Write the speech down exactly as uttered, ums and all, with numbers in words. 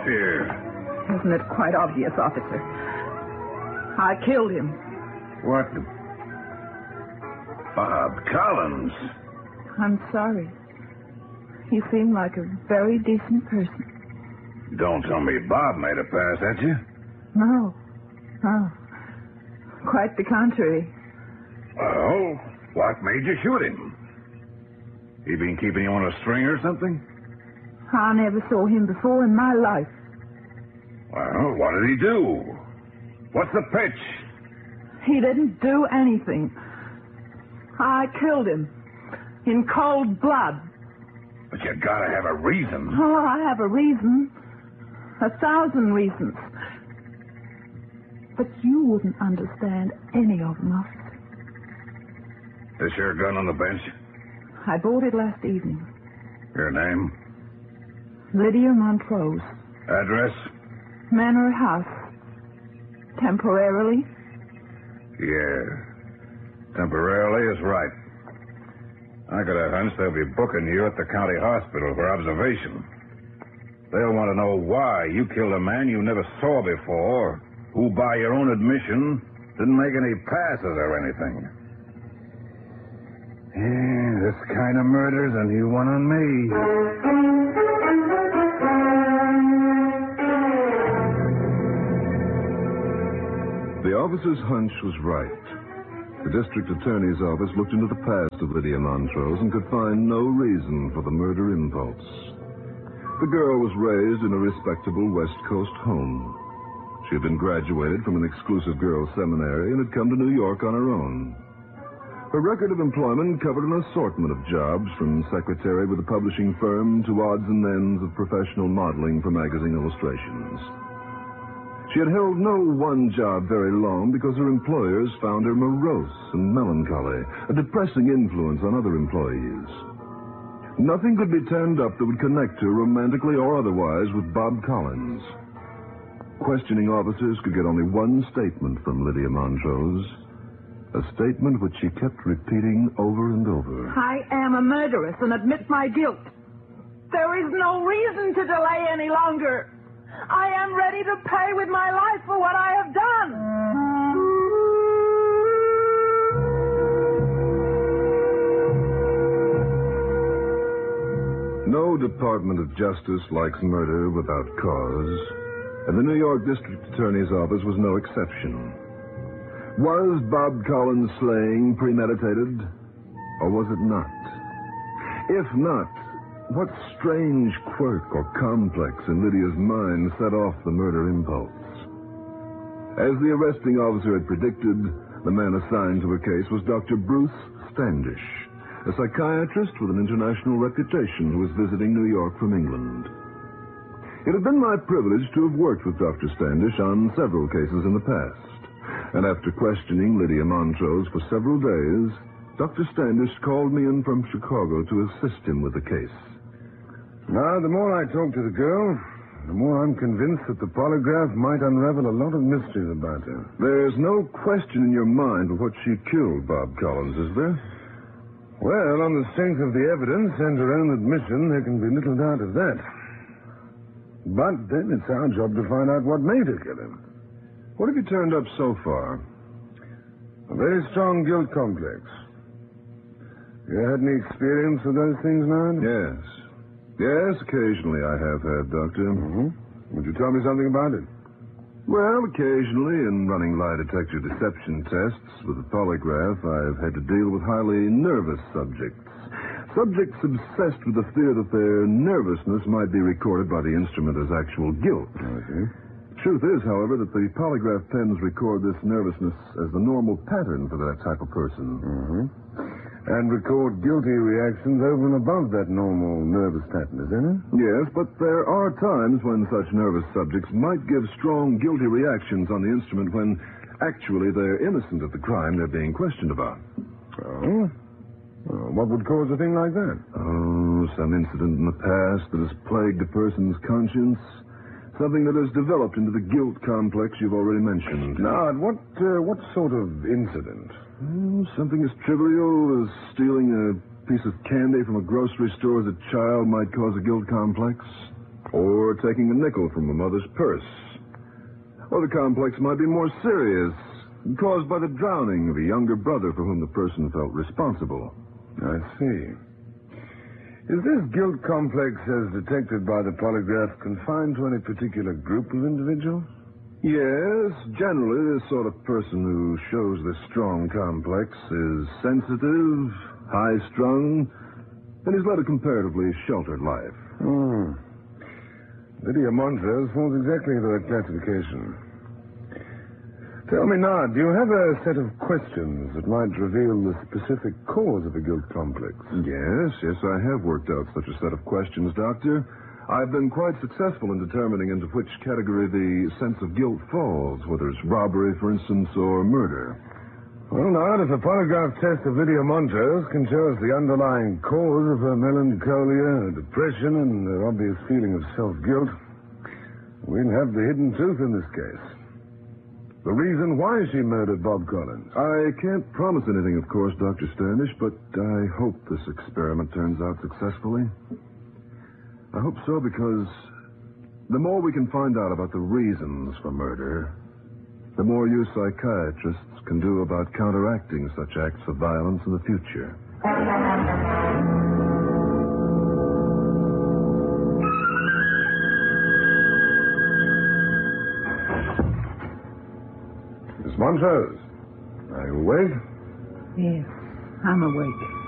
here? Isn't it quite obvious, officer? I killed him. What? Bob Collins. I'm sorry. He seemed like a very decent person. Don't tell me Bob made a pass at you. No. No. Quite the contrary. Well, what made you shoot him? He been keeping you on a string or something? I never saw him before in my life. Well, what did he do? What's the pitch? He didn't do anything. I killed him. In cold blood. But you gotta have a reason. Oh, I have a reason. A thousand reasons. But you wouldn't understand any of them, officer. This your gun on the bench? I bought it last evening. Your name? Lydia Montrose. Address? Manor House. Temporarily? Yeah. Temporarily is right. I got a hunch they'll be booking you at the county hospital for observation. They'll want to know why you killed a man you never saw before, who, by your own admission, didn't make any passes or anything. Yeah, this kind of murder's a new one on me. The officer's hunch was right. The district attorney's office looked into the past of Lydia Montrose and could find no reason for the murder impulse. The girl was raised in a respectable West Coast home. She had been graduated from an exclusive girls' seminary and had come to New York on her own. Her record of employment covered an assortment of jobs, from secretary with a publishing firm to odds and ends of professional modeling for magazine illustrations. She had held no one job very long because her employers found her morose and melancholy, a depressing influence on other employees. Nothing could be turned up that would connect her romantically or otherwise with Bob Collins. Questioning officers could get only one statement from Lydia Montrose, a statement which she kept repeating over and over. I am a murderess and admit my guilt. There is no reason to delay any longer. I am ready to pay with my life for what I have done. No Department of Justice likes murder without cause, and the New York District Attorney's Office was no exception. Was Bob Collins' slaying premeditated, or was it not? If not, what strange quirk or complex in Lydia's mind set off the murder impulse? As the arresting officer had predicted, the man assigned to her case was Doctor Bruce Standish, a psychiatrist with an international reputation who was visiting New York from England. It had been my privilege to have worked with Doctor Standish on several cases in the past, and after questioning Lydia Montrose for several days, Doctor Standish called me in from Chicago to assist him with the case. Now, the more I talk to the girl, the more I'm convinced that the polygraph might unravel a lot of mysteries about her. There's no question in your mind of what she killed Bob Collins, is there? Well, on the strength of the evidence and her own admission, there can be little doubt of that. But then it's our job to find out what made her kill him. What have you turned up so far? A very strong guilt complex. You had any experience with those things, man? Yes. Yes, occasionally I have had, Doctor. Mm-hmm. Would you tell me something about it? Well, occasionally in running lie detector deception tests with a polygraph, I've had to deal with highly nervous subjects. Subjects obsessed with the fear that their nervousness might be recorded by the instrument as actual guilt. Okay. Truth is, however, that the polygraph pens record this nervousness as the normal pattern for that type of person. Mm-hmm. And record guilty reactions over and above that normal nervous pattern, is there? Yes, but there are times when such nervous subjects might give strong guilty reactions on the instrument when actually they're innocent of the crime they're being questioned about. Oh? Well, what would cause a thing like that? Oh, some incident in the past that has plagued a person's conscience. Something that has developed into the guilt complex you've already mentioned. Now, what, uh, what sort of incident? Oh, something as trivial as stealing a piece of candy from a grocery store as a child might cause a guilt complex. or taking a nickel from a mother's purse. Or the complex might be more serious, caused by the drowning of a younger brother for whom the person felt responsible. I see. Is this guilt complex, as detected by the polygraph, confined to any particular group of individuals? Yes, generally this sort of person who shows this strong complex is sensitive, high-strung, and has led a comparatively sheltered life. Hmm. Lydia Montrose falls exactly into that classification. Tell me now, do you have a set of questions that might reveal the specific cause of a guilt complex? Yes, yes, I have worked out such a set of questions, Doctor. I've been quite successful in determining into which category the sense of guilt falls, whether it's robbery, for instance, or murder. Well, now, if a polygraph test of Lydia Montrose can show us the underlying cause of her melancholia, her depression, and her obvious feeling of self-guilt, we'll have the hidden truth in this case. The reason why she murdered Bob Collins. I can't promise anything, of course, Doctor Standish, but I hope this experiment turns out successfully. I hope so because the more we can find out about the reasons for murder, the more you psychiatrists can do about counteracting such acts of violence in the future. Miss Montrose, are you awake? Yes, I'm awake.